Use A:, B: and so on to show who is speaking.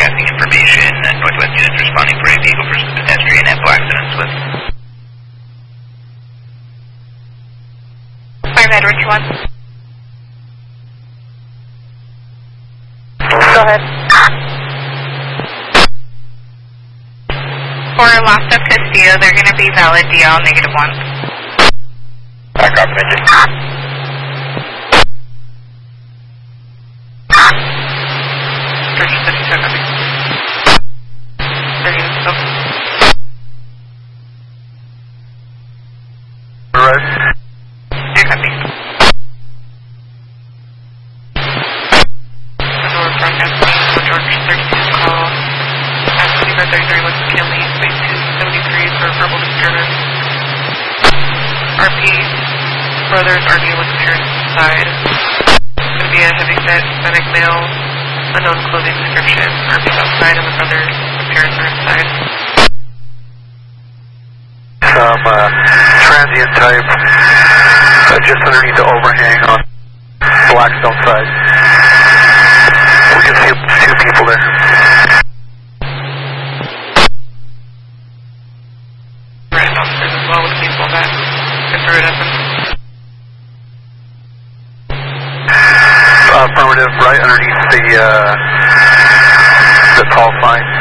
A: passing information. Northwest units responding for a vehicle versus pedestrian at Blackstone with.
B: 5 Edwards 1.
C: Go ahead.
B: For Lhasa Castillo, they're going to be valid DL -1.
A: Back up, engine.
D: Brothers are dealing with appearance inside. It's going to be a heavyset Hispanic male, unknown clothing description. RP's outside and the brothers' appearance are inside.
E: Some transient type, just underneath the overhang on Blackstone side. We can see two people there.
D: Right, officers as well with people that consider it as
E: affirmative, right underneath the call sign.